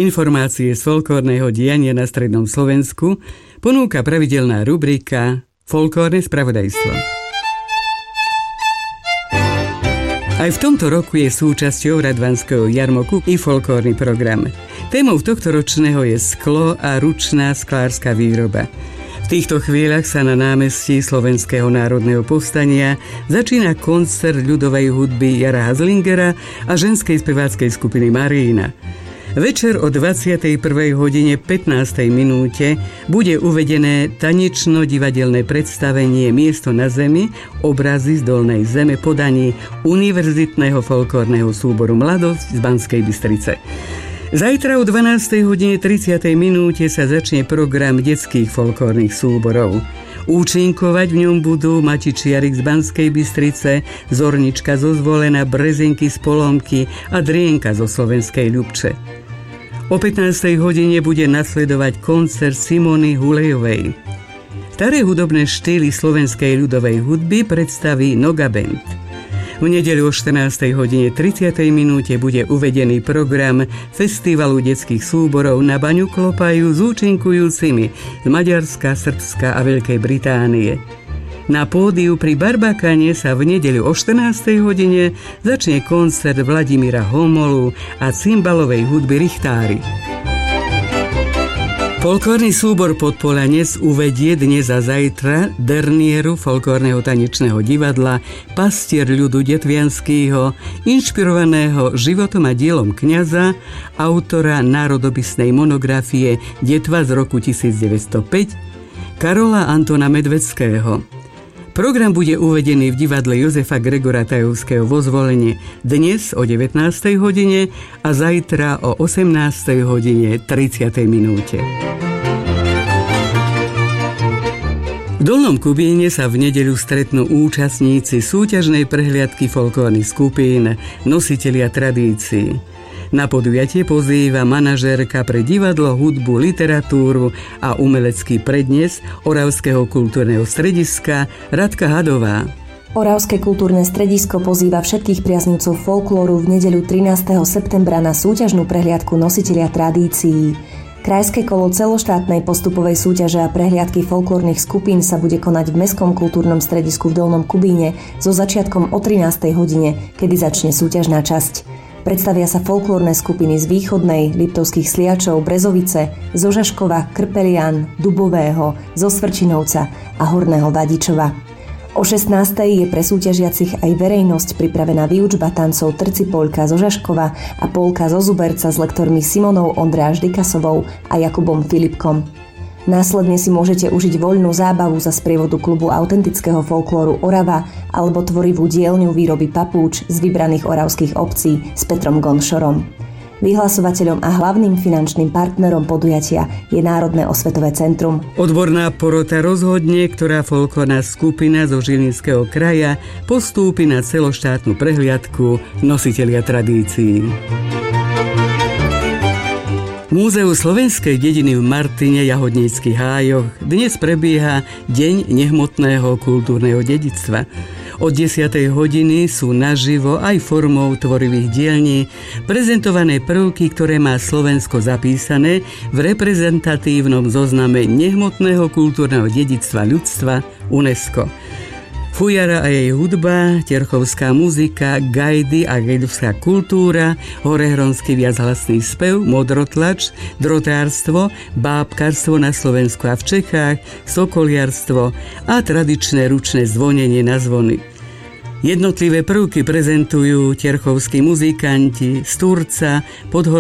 Informácie z folklórneho diania na strednom Slovensku ponúka pravidelná rubrika Folklórne spravodajstvo. Aj v tomto roku je súčasťou Radvanského jarmoku i folklórny program. Témou tohtoročného je sklo a ručná sklárska výroba. V týchto chvíľach sa na námestí Slovenského národného povstania začína koncert ľudovej hudby Jara Hazlingera a ženskej speváckej skupiny Marína. Večer o 21:15 bude uvedené tanečno-divadelné predstavenie Miesto na zemi, obrazy z dolnej zeme podaní Univerzitného folklórneho súboru Mladosť z Banskej Bystrice. Zajtra o 12:30 sa začne program detských folklórnych súborov. Účinkovať v ňom budú Matičiarik z Banskej Bystrice, Zornička zo Zvolena, Brezinky z Polomky a Drienka zo Slovenskej Ľubče. O 15:00 bude nasledovať koncert Simony Hulejovej. Staré hudobné štýly slovenskej ľudovej hudby predstaví Noga Band. V nedeľu o 14:30 bude uvedený program Festivalu detských súborov Na baňu klopajú s účinkujúcimi z Maďarska, Srbska a Veľkej Británie. Na pódiu pri Barbakane sa v nedeľu o 14:00 začne koncert Vladimíra Homolu a cymbalovej hudby Richtári. Folklórny súbor Podpolanec uvedie dnes a zajtra dernieru folklórneho tanečného divadla Pastier ľudu Detvianského, inšpirovaného životom a dielom kňaza, autora národopisnej monografie Detva z roku 1905, Karola Antona Medvedského. Program bude uvedený v divadle Jozefa Gregora Tajovského vo Zvolene dnes o 19:00 a zajtra o 18:30. V Dolnom Kubíne sa v nedeľu stretnú účastníci súťažnej prehliadky folklórnych skupín, nositelia tradícií. Na podujatie pozýva manažérka pre divadlo, hudbu, literatúru a umelecký prednes Oravského kultúrneho strediska Radka Hadová. Oravské kultúrne stredisko pozýva všetkých priaznivcov folklóru v nedeľu 13. septembra na súťažnú prehliadku nositelia tradícií. Krajské kolo celoštátnej postupovej súťaže a prehliadky folklórnych skupín sa bude konať v Mestskom kultúrnom stredisku v Dolnom Kubíne so začiatkom o 13:00, kedy začne súťažná časť. Predstavia sa folklórne skupiny z Východnej, Liptovských Sliačov, Brezovice, zo Žaškova, Krpelian, Dubového, zo Svrčinovca a Horného Vadičova. O 16:00 je pre súťažiacich aj verejnosť pripravená výučba tancov Trcipoľka zo Žaškova a Polka zo Zuberca s lektormi Simonou Ondráš Dykasovou a Jakubom Filipkom. Následne si môžete užiť voľnú zábavu za sprievodu klubu autentického folklóru Orava alebo tvorivú dielňu výroby papúč z vybraných oravských obcí s Petrom Gonšorom. Vyhlasovateľom a hlavným finančným partnerom podujatia je Národné osvetové centrum. Odborná porota rozhodne, ktorá folklórna skupina zo Žilinského kraja postúpi na celoštátnu prehliadku nositelia tradícií. V Múzeu slovenskej dediny v Martine Jahodníckych hájoch dnes prebieha Deň nehmotného kultúrneho dedičstva. Od 10:00 sú naživo aj formou tvorivých dielní prezentované prvky, ktoré má Slovensko zapísané v reprezentatívnom zozname nehmotného kultúrneho dedičstva ľudstva UNESCO. Fujara a jej hudba, terchovská muzika, gajdy a gajdovská kultúra, horehronský viachlasný spev, modrotlač, drotárstvo, bábkarstvo na Slovensku a v Čechách, sokoliarstvo a tradičné ručné zvonenie na zvony. Jednotlivé prvky prezentujú terchovskí muzikanti z Turca,